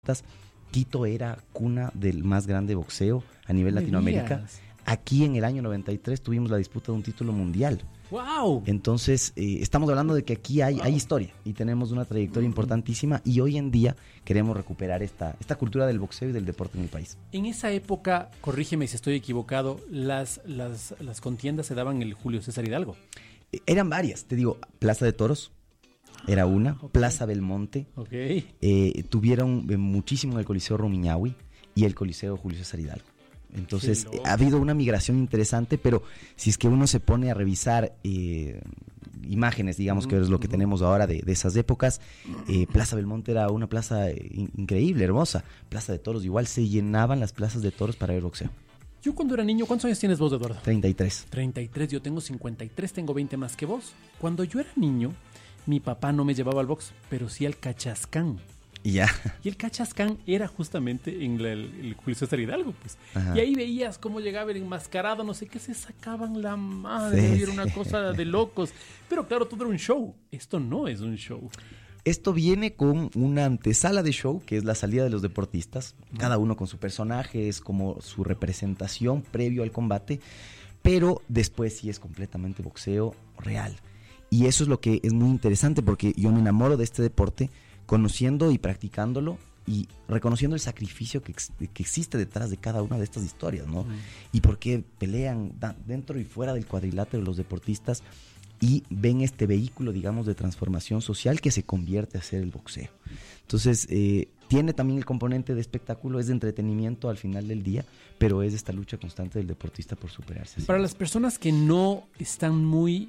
Quito era cuna del más grande boxeo a nivel Latinoamérica. Aquí en el año 93 tuvimos la disputa de un título mundial. ¡Wow! Entonces, estamos hablando de que aquí hay historia y tenemos una trayectoria importantísima, y hoy en día queremos recuperar esta cultura del boxeo y del deporte en el país. En esa época, corrígeme si estoy equivocado, las contiendas se daban en el Julio César Hidalgo. Eran varias, te digo, Plaza de Toros era una, Plaza Belmonte, tuvieron muchísimo en el Coliseo Rumiñahui y el Coliseo Julio César Hidalgo. Entonces ha habido una migración interesante, pero si es que uno se pone a revisar imágenes, digamos que es lo que tenemos ahora de esas épocas, Plaza Belmonte era una plaza increíble, hermosa. Plaza de Toros, igual se llenaban las plazas de toros para ver boxeo. Yo cuando era niño, ¿cuántos años tienes vos, Eduardo? 33. 33, yo tengo 53, tengo 20 más que vos. Cuando yo era niño, mi papá no me llevaba al box, pero sí al Cachascán. Ya. Y el Cachascán era justamente en el Julio César Hidalgo, pues. Ajá. Y ahí veías cómo llegaba el enmascarado, no sé qué, se sacaban la madre, era una cosa de locos. Pero claro, todo era un show. Esto no es un show. Esto viene con una antesala de show, que es la salida de los deportistas, cada uno con su personaje, es como su representación previo al combate, pero después sí es completamente boxeo real. Y eso es lo que es muy interesante, porque yo me enamoro de este deporte conociendo y practicándolo y reconociendo el sacrificio que existe detrás de cada una de estas historias, ¿no? Y por qué pelean dentro y fuera del cuadrilátero los deportistas y ven este vehículo, digamos, de transformación social que se convierte a ser el boxeo. Entonces, tiene también el componente de espectáculo, es de entretenimiento al final del día, pero es esta lucha constante del deportista por superarse. Para las personas que no están muy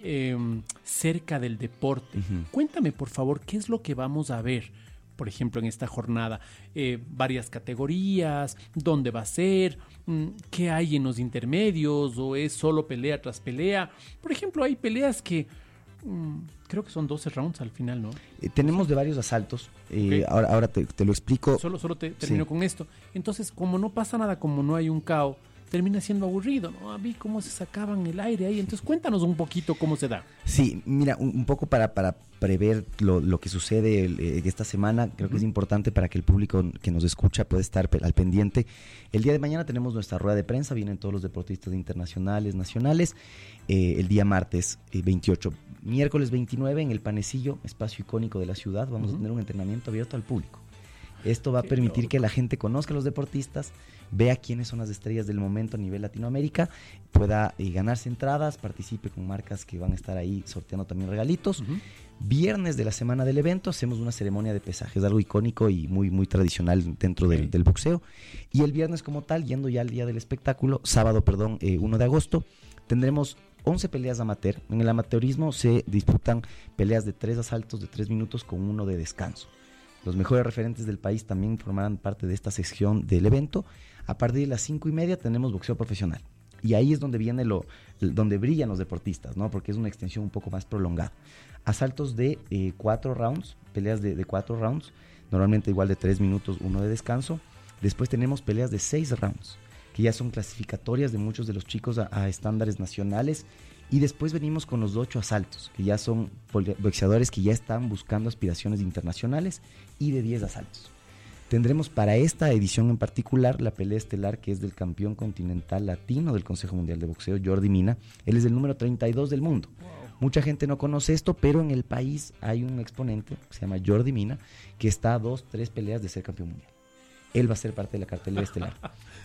cerca del deporte, cuéntame, por favor, ¿qué es lo que vamos a ver? Por ejemplo, en esta jornada, varias categorías, dónde va a ser, qué hay en los intermedios, o es solo pelea tras pelea. Por ejemplo, hay peleas que creo que son 12 rounds al final, ¿no? Tenemos de varios asaltos. Ahora te lo explico. Solo termino con esto. Entonces, como no pasa nada, como no hay un KO, termina siendo aburrido, ¿no? A mí cómo se sacaban el aire ahí. Entonces, cuéntanos un poquito cómo se da. Sí, mira, un poco para prever lo que sucede esta semana, creo que es importante para que el público que nos escucha pueda estar al pendiente. El día de mañana tenemos nuestra rueda de prensa, vienen todos los deportistas internacionales, nacionales. El día martes 28, miércoles 29 en el Panecillo, espacio icónico de la ciudad, vamos a tener un entrenamiento abierto al público. Esto va a permitir que la gente conozca a los deportistas, vea quiénes son las estrellas del momento a nivel Latinoamérica, pueda ganarse entradas, participe con marcas que van a estar ahí sorteando también regalitos. Viernes de la semana del evento hacemos una ceremonia de pesajes, algo icónico y muy, muy tradicional dentro del boxeo. Y el viernes como tal, yendo ya al día del espectáculo, sábado, 1 de agosto, tendremos 11 peleas amateur. En el amateurismo se disputan peleas de 3 asaltos de 3 minutos con 1 de descanso. Los mejores referentes del país también formarán parte de esta sección del evento. A partir de las 5:30 tenemos boxeo profesional. Y ahí es donde viene donde brillan los deportistas, ¿no? Porque es una extensión un poco más prolongada. Asaltos de 4 rounds, peleas de 4 rounds, normalmente igual de 3 minutos, 1 de descanso. Después tenemos peleas de 6 rounds, que ya son clasificatorias de muchos de los chicos a estándares nacionales. Y después venimos con los 8 asaltos, que ya son boxeadores que ya están buscando aspiraciones internacionales, y de 10 asaltos. Tendremos para esta edición en particular la pelea estelar, que es del campeón continental latino del Consejo Mundial de Boxeo, Jordi Mina. Él es el número 32 del mundo. Mucha gente no conoce esto, pero en el país hay un exponente que se llama Jordi Mina, que está a 2-3 peleas de ser campeón mundial. Él va a ser parte de la cartelera estelar.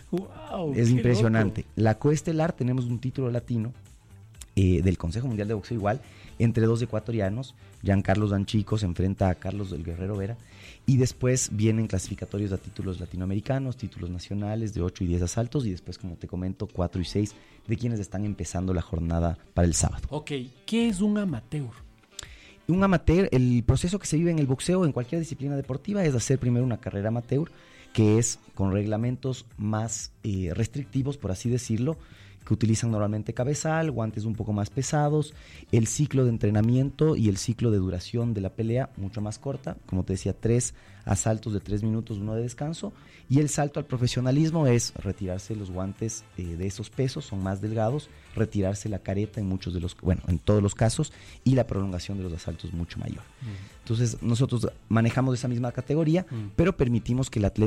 Wow, es impresionante. Loco. La coestelar tenemos un título latino del Consejo Mundial de Boxeo igual, entre 2 ecuatorianos. Giancarlo Danchico se enfrenta a Carlos del Guerrero Vera, y después vienen clasificatorios a títulos latinoamericanos, títulos nacionales de 8 y 10 asaltos, y después, como te comento, 4 y 6 de quienes están empezando la jornada para el sábado. Ok, ¿qué es un amateur? Un amateur, el proceso que se vive en el boxeo, en cualquier disciplina deportiva, es hacer primero una carrera amateur, que es con reglamentos más restrictivos, por así decirlo, que utilizan normalmente cabezal, guantes un poco más pesados, el ciclo de entrenamiento y el ciclo de duración de la pelea mucho más corta, como te decía, 3 asaltos de 3 minutos, 1 de descanso, y el salto al profesionalismo es retirarse los guantes de esos pesos, son más delgados, retirarse la careta en todos los casos, y la prolongación de los asaltos mucho mayor. Entonces nosotros manejamos esa misma categoría, pero permitimos que el atleta